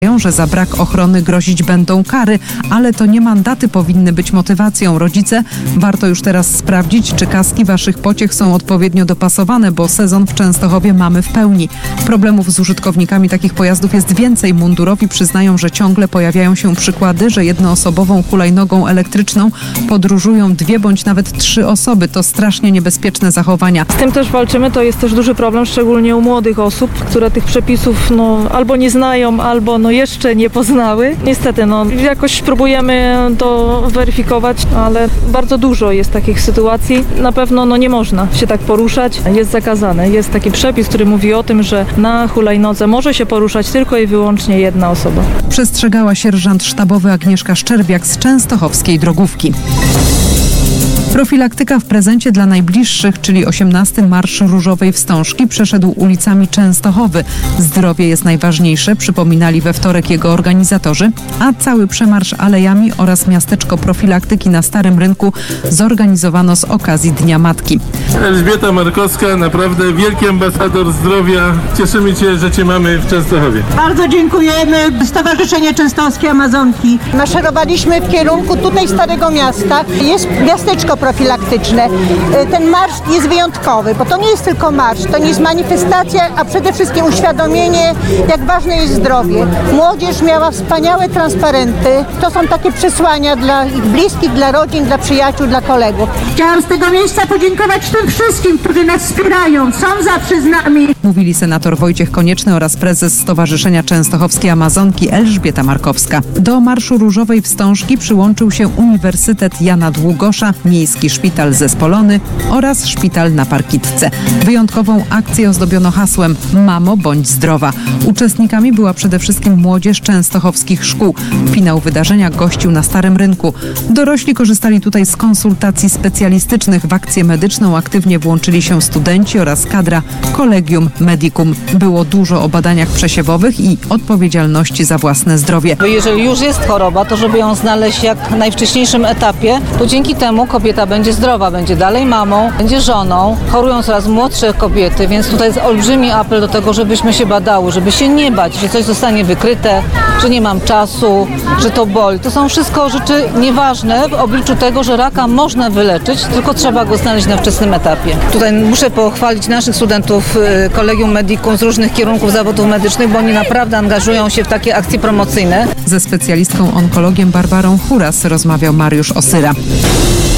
że za brak ochrony grozić będą kary, ale to nie mandaty powinny być motywacją. Rodzice, warto już teraz sprawdzić, czy kaski waszych pociech są odpowiednio dopasowane, bo sezon w Częstochowie mamy w pełni. Problemów z użytkownikami takich pojazdów jest więcej. Mundurowi przyznają, że ciągle pojawiają się przykłady, że jednoosobową hulajnogą elektryczną podróżują 2 bądź nawet 3 osoby. To strasznie niebezpieczne zachowania. Z tym też walczymy, to jest też duży problem, szczególnie u młodych osób, które tych przepisów albo nie znają, albo jeszcze nie poznały. Niestety, jakoś próbujemy to weryfikować, ale bardzo dużo jest takich sytuacji. Na pewno nie można się tak poruszać. Jest zakazane. Jest taki przepis, który mówi o tym, że na hulajnodze może się poruszać tylko i wyłącznie jedna osoba. Przestrzegała sierżant sztabowy Agnieszka Szczerbiak z częstochowskiej drogówki. Profilaktyka w prezencie dla najbliższych, czyli 18. Marsz Różowej Wstążki przeszedł ulicami Częstochowy. Zdrowie jest najważniejsze, przypominali we wtorek jego organizatorzy, a cały przemarsz alejami oraz miasteczko profilaktyki na Starym Rynku zorganizowano z okazji Dnia Matki. Elżbieta Markowska, naprawdę wielki ambasador zdrowia. Cieszymy się, że Cię mamy w Częstochowie. Bardzo dziękujemy. Stowarzyszenie Częstochowskie Amazonki. Maszerowaliśmy w kierunku tutaj Starego Miasta. Jest miasteczko profilaktyczne. Ten marsz jest wyjątkowy, bo to nie jest tylko marsz, to nie jest manifestacja, a przede wszystkim uświadomienie, jak ważne jest zdrowie. Młodzież miała wspaniałe transparenty. To są takie przesłania dla ich bliskich, dla rodzin, dla przyjaciół, dla kolegów. Chciałam z tego miejsca podziękować tym wszystkim, którzy nas wspierają, są zawsze z nami. Mówili senator Wojciech Konieczny oraz prezes Stowarzyszenia Częstochowskie Amazonki Elżbieta Markowska. Do Marszu Różowej Wstążki przyłączył się Uniwersytet Jana Długosza, Miejski Szpital Zespolony oraz Szpital na Parkitce. Wyjątkową akcję ozdobiono hasłem „Mamo, bądź zdrowa”. Uczestnikami była przede wszystkim młodzież częstochowskich szkół. Finał wydarzenia gościł na Starym Rynku. Dorośli korzystali tutaj z konsultacji specjalistycznych. W akcję medyczną aktywnie włączyli się studenci oraz kadra Collegium Medicum. Było dużo o badaniach przesiewowych i odpowiedzialności za własne zdrowie. Jeżeli już jest choroba, to żeby ją znaleźć jak najwcześniejszym etapie, to dzięki temu kobieta będzie zdrowa, będzie dalej mamą, będzie żoną. Chorują coraz młodsze kobiety, więc tutaj jest olbrzymi apel do tego, żebyśmy się badały, żeby się nie bać, że coś zostanie wykryte, że nie mam czasu, że to boli. To są wszystko rzeczy nieważne w obliczu tego, że raka można wyleczyć, tylko trzeba go znaleźć na wczesnym etapie. Tutaj muszę pochwalić naszych studentów Collegium Medicum z różnych kierunków zawodów medycznych, bo oni naprawdę angażują się w takie akcje promocyjne. Ze specjalistką onkologiem Barbarą Huras rozmawiał Mariusz Osyra.